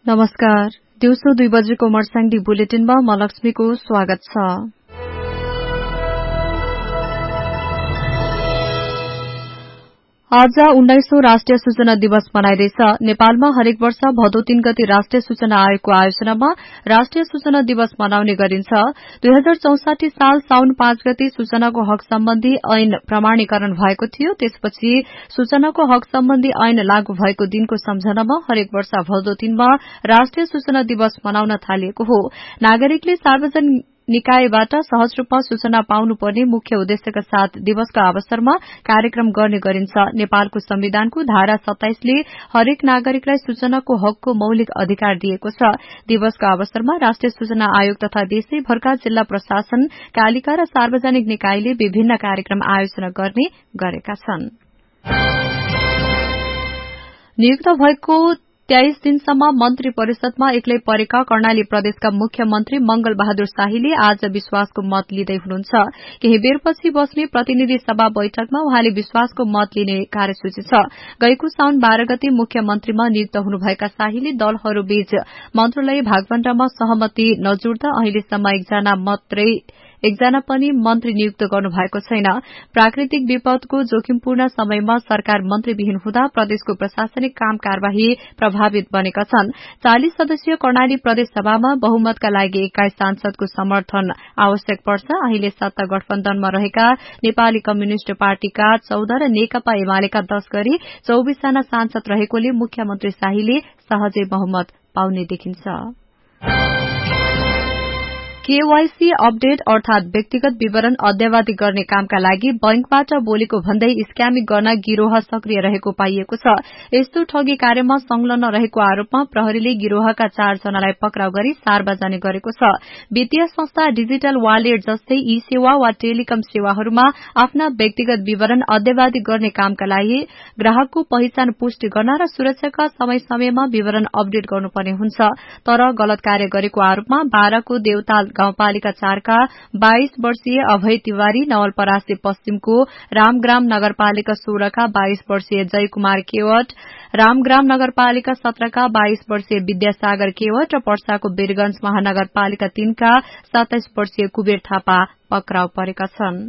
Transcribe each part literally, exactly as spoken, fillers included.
नमस्कार, दिउँसो दुई बजेको मर्स्याङदी बुलेटिनमा म लक्ष्मीको स्वागत छ। आज उन्नाइसौं राष्ट्रिय सूचना दिवस मनाइँदैछ। नेपालमा हरेक वर्ष भदौ तीन गते राष्ट्रिय सूचना आयोगको आयोजनामा राष्ट्रिय सूचना दिवस मनाउने गरिन्छ। दुई हजार चौसठी साल साउन पाँच गते सूचनाको हक सम्बन्धी ऐन प्रमाणीकरण भएको थियो। त्यसपछि सूचनाको हक सम्बन्धी ऐन लागू भएको दिनको सम्झनामा हरेक वर्ष भदौ तीनमा राष्ट्रिय सूचना दिवस मनाउन थालिएको हो। नागरिकले सार्वजनिक निकायबाट सहज रूपमा सूचना पाउनुपर्ने मुख्य उद्देश्यका साथ दिवसका अवसरमा कार्यक्रम गर्ने गरिन्छ। नेपालको संविधानको धारा सत्ताइसले हरेक नागरिकलाई सूचनाको हकको मौलिक अधिकार दिएको छ। दिवसका अवसरमा राष्ट्रिय सूचना आयोग तथा देशैभरका जिल्ला प्रशासन, कालिका र सार्वजनिक निकायले विभिन्न कार्यक्रम आयोजना गर्ने गरेका छन्। नियुक्त भएको तेइस दिनसम्म मन्त्री परिषदमा एक्लै परेका कर्णाली प्रदेशका मुख्यमन्त्री मंगल बहादुर शाहीले आज विश्वासको मत लिँदै हुनुहुन्छ। केही बेरपछि बस्ने प्रतिनिधि सभा बैठकमा उहाँले विश्वासको मत लिने कार्यसूची छ। गएको साउन बाह्र गते मुख्यमन्त्रीमा नियुक्त हुनुभएका शाहीले दलहरूबीच मन्त्रालय भागवण्डामा सहमति नजुड्दा अहिलेसम्म एकजना मात्रै एकजना पनि मन्त्री नियुक्त गर्नु भएको छैन। प्राकृतिक विपदको जोखिमपूर्ण समयमा सरकार मन्त्रीविहीन हुँदा प्रदेशको प्रशासनिक काम कार्यवाही प्रभावित बनेका छन्। चालिस सदस्यीय कर्णाली प्रदेश सभामा बहुमतका लागि एक्काइस सांसदको समर्थन आवश्यक पर्छ। अहिले सत्ता गठबन्धनमा रहेका नेपाली कम्युनिष्ट पार्टीका चौध र नेकपा एमालेका दश गरी चौबीसजना सांसद रहेकोले मुख्यमन्त्री शाहीले सहजै बहुमत पाउने देखिन्छ। केवाईसी अपडेट अर्थात व्यक्तिगत विवरण अद्यावधि गर्ने कामका लागि बैंकबाट बोलेको भन्दै स्क्यामिङ गर्न गिरोह सक्रिय रहेको पाइएको छ। यस्तो ठगी कार्यमा संलग्न रहेको आरोपमा प्रहरीले गिरोहका चारजनालाई पक्राउ गरी सार्वजनिक गरेको छ। वित्तीय संस्था डिजिटल वालेट जस्तै ई सेवा वा टेलिकम सेवाहरूमा आफ्ना व्यक्तिगत विवरण अद्यावधि गर्ने कामका लागि ग्राहकको पहिचान पुष्टि गर्न र सुरक्षाका समय समयमा विवरण अपडेट गर्नुपर्ने हुन्छ। तर गलत कार्य गरेको आरोपमा बाह्रको देवताल गाउँपालिका चारका बाइस वर्षीय अभय तिवारी, नवलपरासी पश्चिमको रामग्राम नगरपालिका सोह्रका बाइस वर्षीय जयकुमार केवट, रामग्राम नगरपालिका सत्रका बाइस वर्षीय विद्यासागर केवट र पर्साको वीरगंज महानगरपालिका तीनका सत्ताइस वर्षीय कुबेर थापा पक्राउ परेका छन्।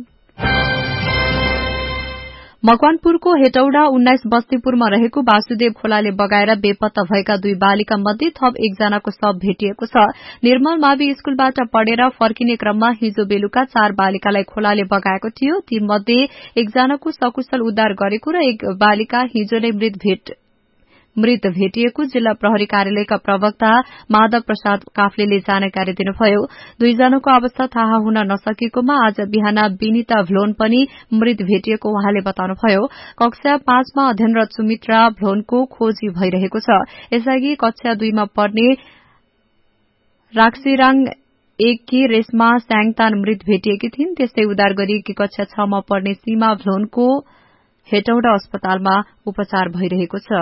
मकवानपुरको हेटौडा उन्नाइस बस्तीपुरमा रहेको वासुदेव खोलाले बगाएर बेपत्ता भएका दुई बालिका मध्ये थप एकजनाको शव भेटिएको छ। निर्मल मावि स्कूलबाट पढेर फर्किने क्रममा हिजो बेलुका चार बालिकालाई खोलाले बगाएको थियो। ती मध्ये एकजनाको सकुशल उद्धार गरेको र एक बालिका हिजो नै मृत भेट मृत भेटिएको जिल्ला प्रहरी कार्यालयका प्रवक्ता माधव प्रसाद काफ्लेले जानकारी दिनुभयो। दुईजनाको अवस्था थाहा हुन नसकेकोमा आज बिहान विनिता भ्लोन पनि मृत भेटिएको उहाँले बताउनुभयो। कक्षा पाँचमा अध्ययनरत सुमित्रा भ्लोनको खोजी भइरहेको छ। यसअघि कक्षा दुईमा पढ्ने राक्सिराङ एककी रेशमा स्याङतान मृत भेटिएकी थिइन्। त्यस्तै उद्धार गरिएकी कक्षा छमा पढ्ने सीमा भ्लोनको हेटौडा अस्पतालमा उपचार भइरहेको छ।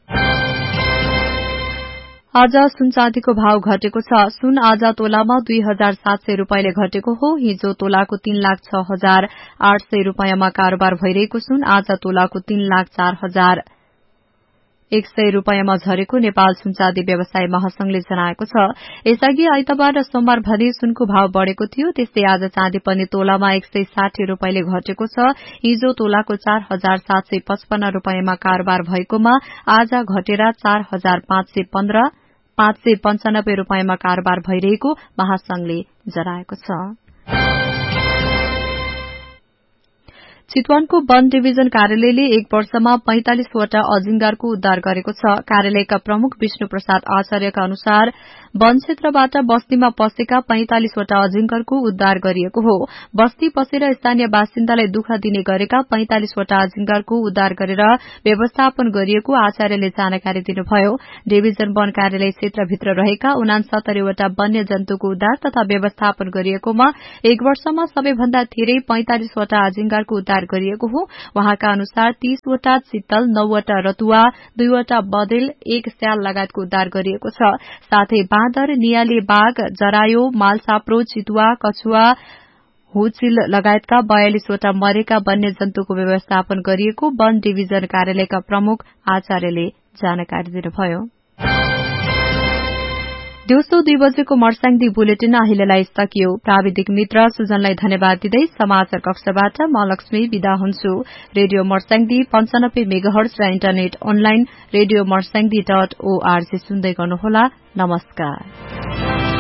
आज सुन चाँदीको भाव घटेको छ। सुन आज तोलामा दुई हजार सात सय रूपियाँले घटेको हो। हिजो तोलाको तीन लाख छ हजार आठ सय रूपियाँमा कारोबार भइरहेको सुन आज तोलाको तीन लाख चार हजार एक सय रूपियाँमा झरेको नेपाल सुनचाँदी व्यवसाय महासंघले जनाएको छ। यसअघि आइतबार र सोमबार भने सुनको भाव बढ़ेको थियो। त्यस्तै आज चाँदी पनि तोलामा एक सय साठी रूपियाँले घटेको छ। हिजो तोलाको चार हजार सात सय पचपन्न रूपियाँमा कारोबार भएकोमा आज घटेर चार हजार पाँच सय पन्ध्र पाँच सय पञ्चानब्बे रूपियाँमा कारोबार भइरहेको महासंघले जनाएको छ। चितवनको वन डिभिजन कार्यालयले एक वर्षमा पैंतालिसवटा अजिंगारको उद्धार गरेको छ। कार्यालयका प्रमुख विष्णु प्रसाद आचार्यका अनुसार वन क्षेत्रबाट बस्तीमा पसेका पैंतालिसवटा अजिंगरको उद्धार गरिएको हो। बस्ती पसेर स्थानीय बासिन्दालाई दुःख दिने गरेका पैंतालिसवटा अजिंगरको उद्धार गरेर व्यवस्थापन गरिएको आचार्यले जानकारी दिनुभयो। डिभिजन वन कार्यालय क्षेत्रभित्र रहेका उनासत्तरीवटा वन्य जन्तुको उद्धार तथा व्यवस्थापन गरिएकोमा एक वर्षमा सबैभन्दा धेरै पैंतालिसवटा अजिंगरको उद्धार गरिएको हो। वहाँका अनुसार तीसवटा चित्तल, नौवटा रतुवा, दुईवटा बदेल, एक स्याल लगायतको उद्धार गरिएको छ। साथै बाँदर, नियाले बाघ, जरायो, मालसाप्रो, चितुवा, कछुवा, हुचिल लगायतका बयालिसवटा मरेका वन्य जन्तुको व्यवस्थापन गरिएको वन डिभिजन कार्यालयका प्रमुख आचार्यले जानकारी दिनुभयो। दिउँसो दुई बजेको मर्स्याङदी बुलेटिन अहिलेलाई सकियो। प्राविधिक मित्र सुजनलाई धन्यवाद दिँदै समाचार कक्षबाट म लक्ष्मी विदा हुन्छु। रेडियो मर्स्याङदी पञ्चानब्बे मेगाहर्ज र internet online radio Marsyangdi dot ORG सुन्दै गर्नुहोला। नमस्कार।